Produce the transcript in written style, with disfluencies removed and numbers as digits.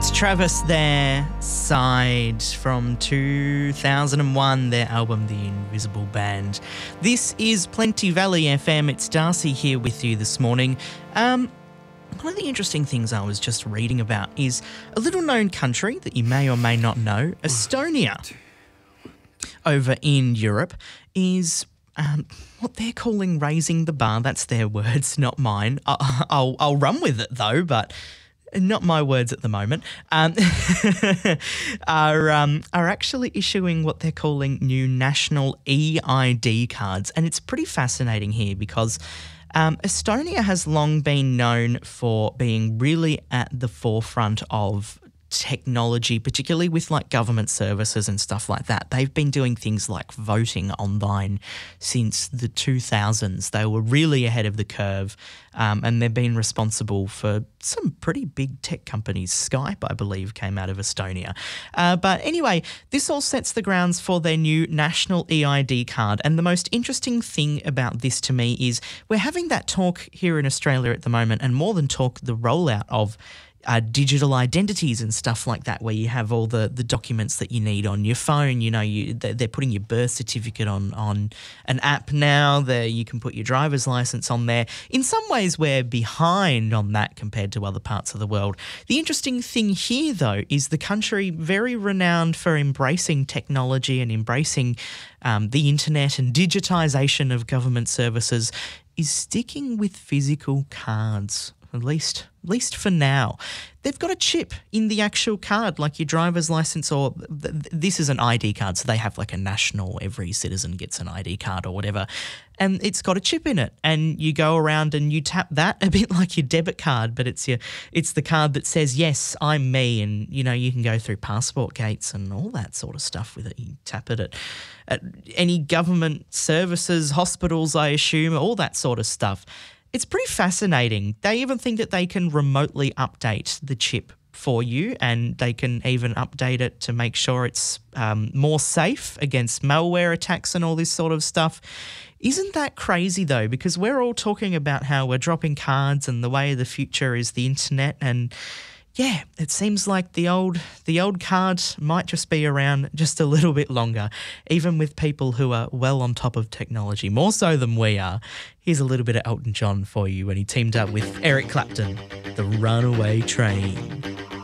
It's Travis there, Side from 2001, their album The Invisible Band. This is Plenty Valley FM. It's Darcy here with you this morning. One of the interesting things I was just reading about is a little known country that you may or may not know, Estonia, over in Europe, is what they're calling raising the bar. That's their words, not mine. I'll run with it though, but not my words at the moment, are actually issuing what they're calling new national EID cards. And it's pretty fascinating here because Estonia has long been known for being really at the forefront of technology, particularly with like government services and stuff like that. They've been doing things like voting online since the 2000s. They were really ahead of the curve, and they've been responsible for some pretty big tech companies. Skype, I believe, came out of Estonia. But anyway, this all sets the grounds for their new national EID card. And the most interesting thing about this to me is we're having that talk here in Australia at the moment, and more than talk, the rollout of digital identities and stuff like that, where you have all the documents that you need on your phone. You know, they're putting your birth certificate on an app now. You can put your driver's license on there. In some ways, we're behind on that compared to other parts of the world. The interesting thing here, though, is the country, very renowned for embracing technology and embracing the internet and digitisation of government services, is sticking with physical cards. At least for now. They've got a chip in the actual card, like your driver's license, or this is an ID card, so they have like a national, every citizen gets an ID card or whatever, and it's got a chip in it, and you go around and you tap that, a bit like your debit card, but it's the card that says, yes, I'm me, and you know, you can go through passport gates and all that sort of stuff with it. You tap it at any government services, hospitals, I assume, all that sort of stuff. It's pretty fascinating. They even think that they can remotely update the chip for you, and they can even update it to make sure it's more safe against malware attacks and all this sort of stuff. Isn't that crazy though? Because we're all talking about how we're dropping cards and the way of the future is the internet, and yeah, it seems like the old card might just be around just a little bit longer, even with people who are well on top of technology, more so than we are. Here's a little bit of Elton John for you when he teamed up with Eric Clapton, The Runaway Train.